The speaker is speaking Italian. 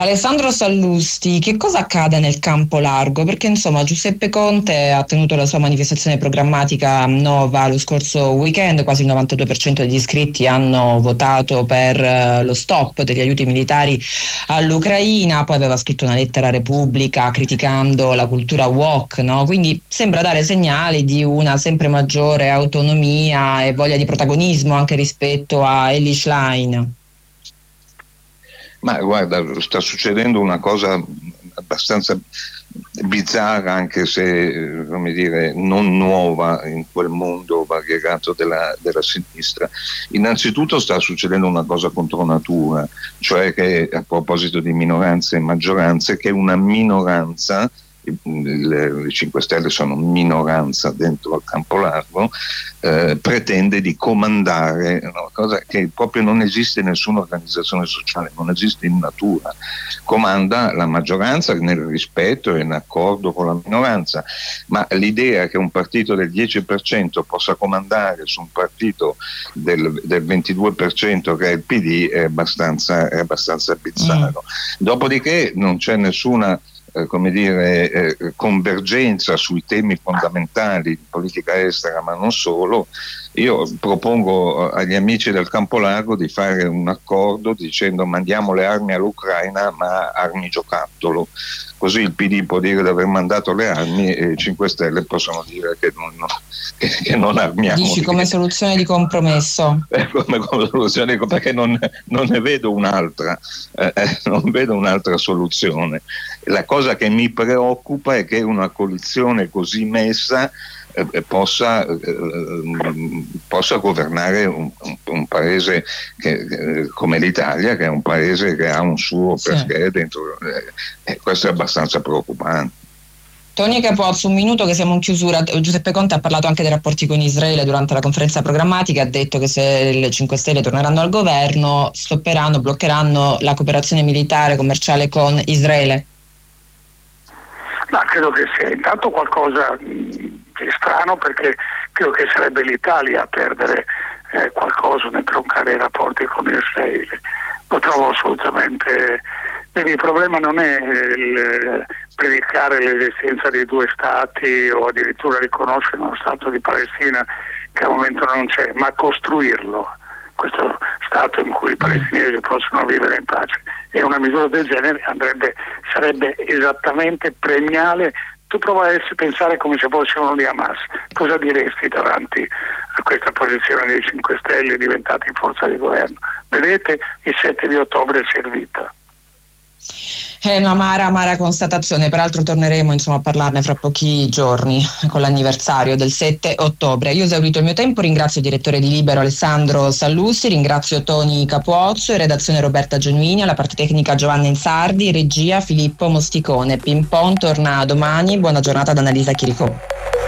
Alessandro Sallusti, che cosa accade nel campo largo? Perché insomma Giuseppe Conte ha tenuto la sua manifestazione programmatica Nova lo scorso weekend, quasi il 92% degli iscritti hanno votato per lo stop degli aiuti militari all'Ucraina, poi aveva scritto una lettera a Repubblica criticando la cultura woke, no? Quindi sembra dare segnali di una sempre maggiore autonomia e voglia di protagonismo anche rispetto a Elly Schlein. Ma guarda, sta succedendo una cosa abbastanza bizzarra, anche se, come dire, non nuova in quel mondo variegato della sinistra. Innanzitutto sta succedendo una cosa contro natura, cioè che, a proposito di minoranze e maggioranze, che una minoranza, le 5 Stelle sono minoranza dentro al campo largo, pretende di comandare una cosa che proprio non esiste in nessuna organizzazione sociale, non esiste in natura. Comanda la maggioranza nel rispetto e in accordo con la minoranza, ma l'idea che un partito del 10% possa comandare su un partito del 22% che è il PD è abbastanza bizzarro. Dopodiché non c'è nessuna convergenza sui temi fondamentali di politica estera, ma non solo. Io propongo agli amici del campo largo di fare un accordo dicendo: mandiamo le armi all'Ucraina, ma armi giocattolo, così il PD può dire di aver mandato le armi e i 5 Stelle possono dire che non armiamo. Dici come soluzione di compromesso? Come soluzione, perché non ne vedo un'altra, non vedo un'altra soluzione. La cosa che mi preoccupa è che una coalizione così messa possa governare un paese come l'Italia, che è un paese che ha un suo perché dentro, questo è abbastanza preoccupante. Tony Capozzo, un minuto che siamo in chiusura. Giuseppe Conte ha parlato anche dei rapporti con Israele durante la conferenza programmatica, ha detto che se le 5 Stelle torneranno al governo bloccheranno la cooperazione militare commerciale con Israele. Ma credo che sia intanto qualcosa di strano, perché credo che sarebbe l'Italia a perdere qualcosa nel troncare i rapporti con Israele. Lo trovo assolutamente. Quindi il problema non è il predicare l'esistenza di 2 stati o addirittura riconoscere uno stato di Palestina che al momento non c'è, ma costruirlo, questo stato in cui i palestinesi possono vivere in pace. E una misura del genere sarebbe esattamente premiale. Tu prova a pensare come se fosse uno di Hamas. Cosa diresti davanti a questa posizione dei 5 Stelle diventati forza di governo? Vedete, il 7 di ottobre è servita. È un'amara constatazione, peraltro torneremo a parlarne fra pochi giorni con l'anniversario del 7 ottobre. Io ho esaurito il mio tempo, ringrazio il direttore di Libero Alessandro Sallusti, ringrazio Tony Capuozzo, in redazione Roberta Genuini, alla parte tecnica Giovanna Insardi, regia Filippo Mosticone. Pimpon torna domani, buona giornata da Annalisa Chiricò.